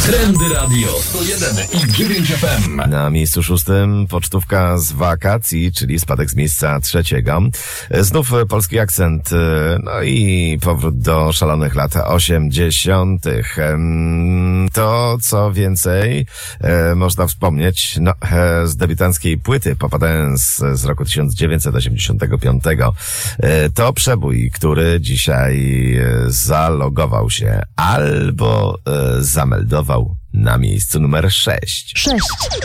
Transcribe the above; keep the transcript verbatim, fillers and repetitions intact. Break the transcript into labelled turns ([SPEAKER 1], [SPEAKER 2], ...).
[SPEAKER 1] Trendy Radio sto jeden i dziewięć F M.
[SPEAKER 2] Na miejscu szóstym pocztówka z wakacji, czyli spadek z miejsca trzeciego. Znów polski akcent, no i powrót do szalonych lat osiemdziesiątych. To, co więcej, można wspomnieć, no, z debiutanckiej płyty Papa Dance z roku tysiąc dziewięćset osiemdziesiątego piątego. To przebój, który dzisiaj zalogował się albo zameldował na miejscu numer sześć.
[SPEAKER 3] sześć.